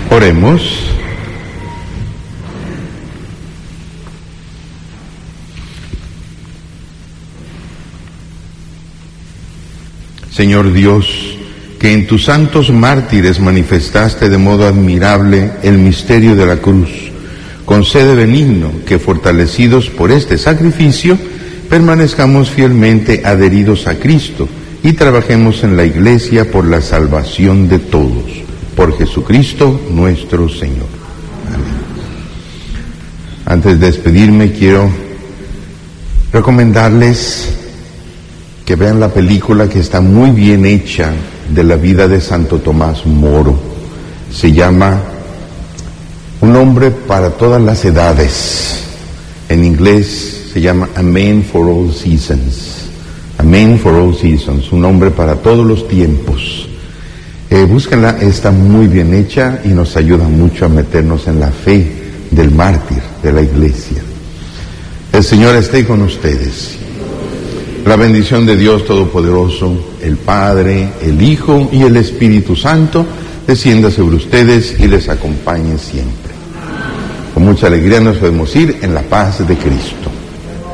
Oremos. Señor Dios, que en tus santos mártires manifestaste de modo admirable el misterio de la cruz, concede benigno que, fortalecidos por este sacrificio, permanezcamos fielmente adheridos a Cristo y trabajemos en la Iglesia por la salvación de todos. Por Jesucristo nuestro Señor. Amén. Antes de despedirme, quiero recomendarles que vean la película que está muy bien hecha de la vida de Santo Tomás Moro. Se llama Un hombre para todas las edades. En inglés se llama A Man for All Seasons. A Man for All Seasons, un hombre para todos los tiempos. Búsquenla, está muy bien hecha y nos ayuda mucho a meternos en la fe del mártir de la Iglesia. El Señor esté con ustedes. La bendición de Dios Todopoderoso, el Padre, el Hijo y el Espíritu Santo, descienda sobre ustedes y les acompañe siempre. Con mucha alegría nos podemos ir en la paz de Cristo.